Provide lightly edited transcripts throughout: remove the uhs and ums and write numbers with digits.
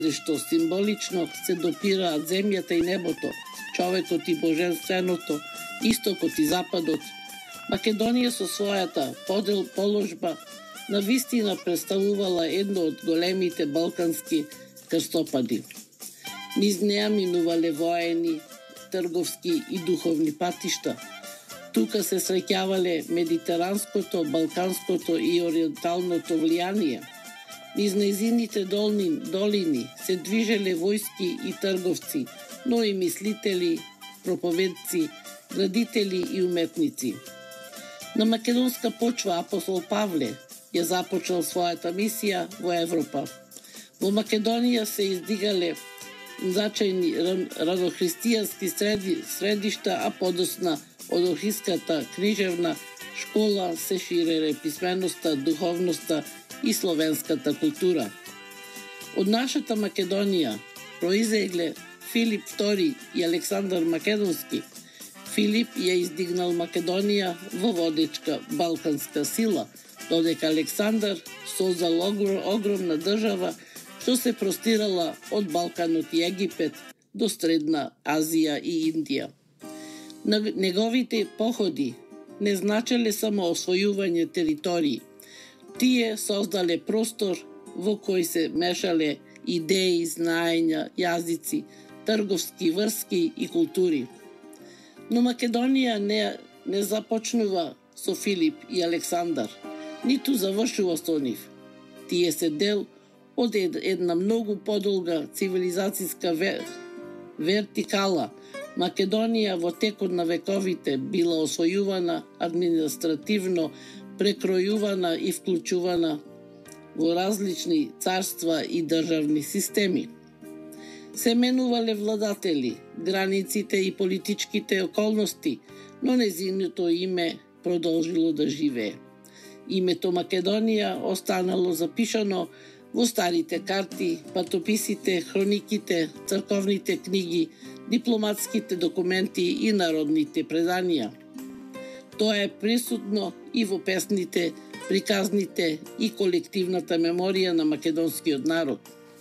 што символично се допираат земјата и небото, човекот и божественото, истокот и западот. Македонија со својата положба на вистина представувала едно од големите балкански крстопади. Низ неа минувале воени, трговски и духовни патишта. Тука се среќавале медитеранското, балканското и ориенталното влијание. Низ нејзините долини се движеле војски и трговци, но и мислители, проповедци, градители и уметници. На македонска почва апостол Павле ја започнал својата мисија во Европа. Во Македонија се издигале значајни ранохристијански средишта, а подосна од Охридската книжевна школа се ширеле писменоста, духовноста и словенската култура. Од нашата Македонија произлегле Филип II и Александар Македонски. Филип ја издигнал Македонија во водечка балканска сила, додека Александар создал огромна држава што се простирала од Балканот и Египет до Средна Азија и Индија. Неговите походи не значеле само освојување територии. Тие создале простор во кој се мешале идеи, знаења, јазици, трговски врски и култури. Но Македонија не започнува со Филип и Александар, ниту завршува со нив. Тие се дел од една многу подолга цивилизацијска вертикала. Македонија во текот на вековите била освојувана, административно прекројувана и вклучувана во различни царства и државни системи. Се менувале владатели, границите и политичките околности, но нејзиното име продолжило да живее. Името Македонија останало запишано во старите карти, патописите, хрониките, црковните книги, дипломатските документи и народните преданија. Тоа е присутно и во песните, приказните и колективната меморија на македонскиот народ.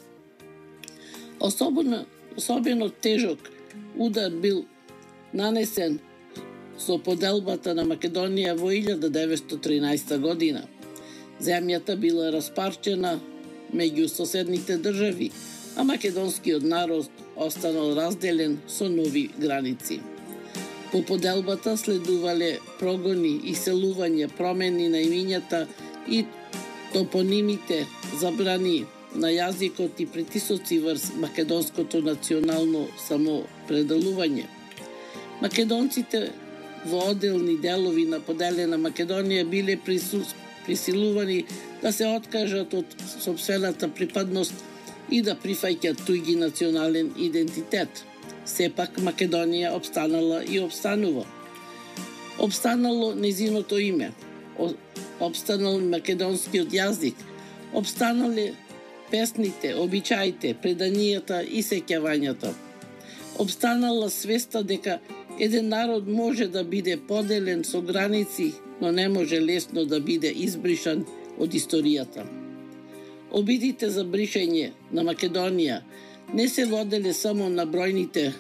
Особено тежок удар бил нанесен со поделбата на Македонија во 1913 година. Земјата била распарчена меѓу соседните држави, а македонскиот народ останал разделен со нови граници. По поделбата следувале прогони, иселување, промени на имињата и топонимите, забрани на јазикот и притисоци врз македонското национално самопределување. Македонците во одделни делови на поделена Македонија биле присилувани да се откажат од сопствената припадност и да прифаќат туѓи национален идентитет. Сепак Македонија обстанала и обстанува. Обстанало нејзиното име, обстанал македонскиот јазик, обстанале песните, обичаите, преданијата и сеќавањата. Обстанала свеста дека еден народ може да биде поделен со граници, но не може лесно да биде избришан од историјата. Обидите за бришење на Македонија не се воделе само на бојните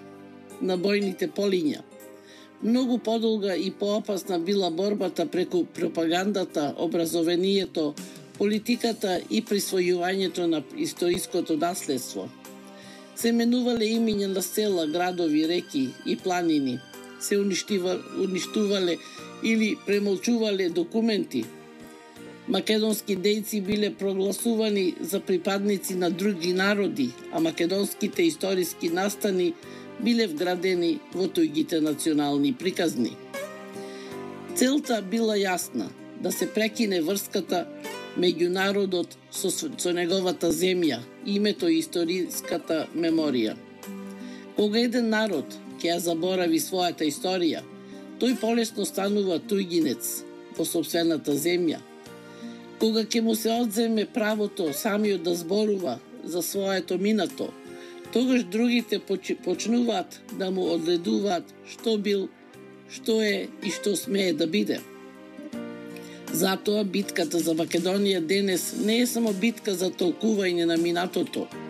полиња. Многу подолга и поопасна била борбата преку пропагандата, образованието, политиката и присвојувањето на историското наследство. Се менувале имиња на села, градови, реки и планини. Се уништувале или премолчувале документи. Македонски дејци биле прогласувани за припадници на други народи, а македонските историски настани биле вградени во туѓите национални приказни. Целта била јасна – да се прекине врската меѓу народот со неговата земја, името и историската меморија. Кога еден народ ќе ја заборави својата историја, тој полесно станува туѓинец во сопствената земја. Кога ќе му се одземе правото самиот да зборува за своето минато, тогаш другите почнуваат да му одредуваат што бил, што е и што смее да биде. Затоа битката за Македонија денес не е само битка за толкување на минатото,